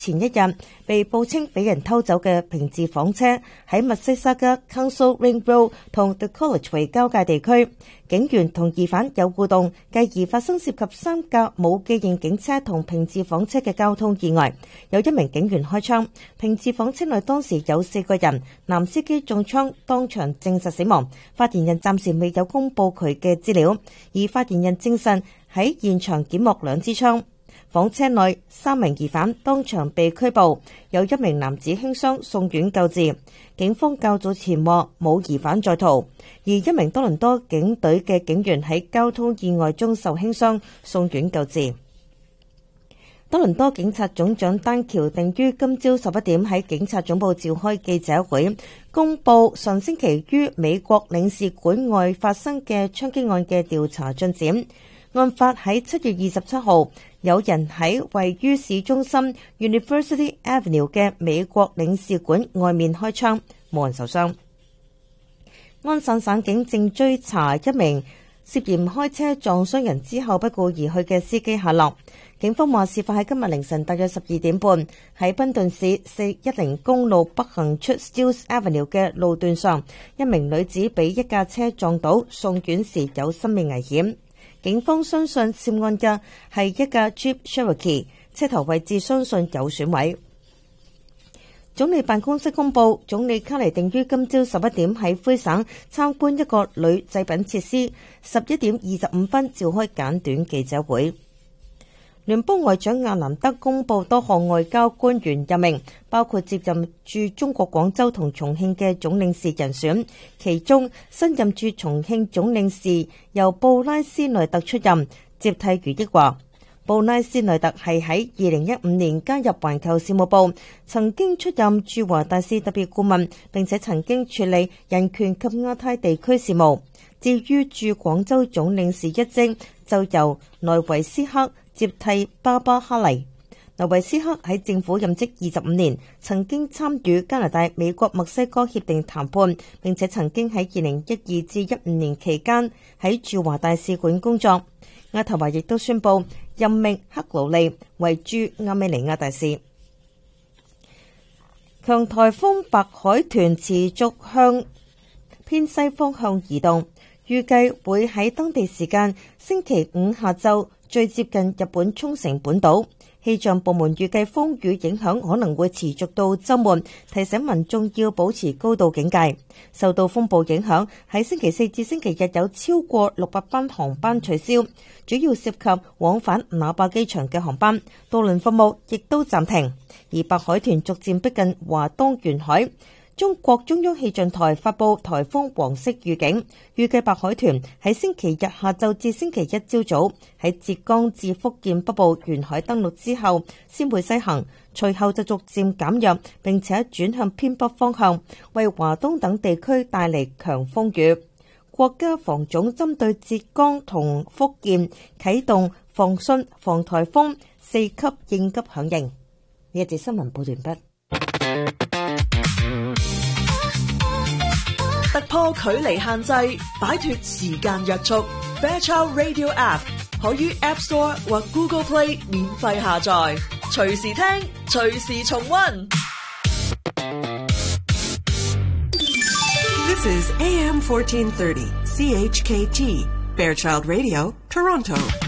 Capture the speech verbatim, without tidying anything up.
前一日被報稱俾人偷走嘅平治房車喺密西沙加 Council Ring Road 同 The College 交界地區，警員同疑犯有互動，繼而發生涉及三架冇記認警車同平治房車嘅交通意外。有一名警員開槍，平治房車內當時有四個人，男司機中槍當場證實死亡。發言人暫時未有公布佢嘅資料，而發言人證實喺現場檢獲兩支槍。房車內三名疑犯當場被拘捕，有一名男子輕傷送院救治。警方較早前話冇疑犯在逃，而一名多倫多警隊嘅警員喺交通意外中受輕傷送院救治。多倫多警察總長丹橋定於今朝十一點喺警察總部召開記者會，公佈上星期於美國領事館外發生嘅槍擊案嘅調查進展。案發喺七月二十七號，有人喺位於市中心 University Avenue 嘅美國領事館外面開槍，冇人受傷。安省省警正追查一名涉嫌開車撞傷人之後不顧而去嘅司機下落。警方話事發喺今日凌晨大約十二點半，喺賓頓市四一零公路北行出 Steeles Avenue 嘅路段上，一名女子被一架車撞倒，送院時有生命危險。警方相信涉案嘅係一架 Jeep Cherokee， 車頭位置相信有損毀。總理辦公室公布，總理卡尼定於今朝十一點喺魁省參觀一個鋁製品設施，十一點二十五分召開簡短記者會。聯邦外長亞南德公布多項外交官員任命，包括接任駐中國廣州同重慶嘅總領事人選，其中新任駐重慶總領事由布拉斯內特出任，接替余益華。布拉斯內特係喺二零一五年加入環球事務部，曾經出任駐華大使特別顧問，並且曾經處理人權及亞太地區事務。至於駐廣州總領事一職，就由內維斯克接替巴巴哈黎。內維斯克喺政府任職二十五年，曾經參與加拿大、美國、墨西哥協定談判，並且曾經喺二零一二至一五年期間喺駐華大使館工作。渥太華亦都宣布任命克勞利為駐亞美尼亞大使。強颱風白海豚持續向偏西方向移動，預計會喺當地時間星期五下晝最接近日本沖繩本島。氣象部門預計風雨影響可能會持續到週末，提醒民眾要保持高度警戒。受到風暴影響，喺星期四至星期日有超過六百班航班取消，主要涉及往返那霸機場嘅航班，渡輪服務亦都暫停。而白海豚逐漸逼近華東沿海。中國中央氣象台發佈颱風黃色預警，預計白海豚喺星期日下晝至星期一朝早喺浙江至福建北部沿海登陸之後，先會西行，隨後就逐漸減弱，並且轉向偏北方向，為華東等地區帶嚟強風雨。國家防總針對浙江同福建啟動防汛防颱風四級應急響應。呢一節新聞報完畢。 突破距離限制，擺脫時間約束。Fairchild Radio App 可於 App Store 或 Google Play 免費下載，隨時聽，隨時重溫。 This is A M fourteen thirty C H K T Fairchild Radio, Toronto.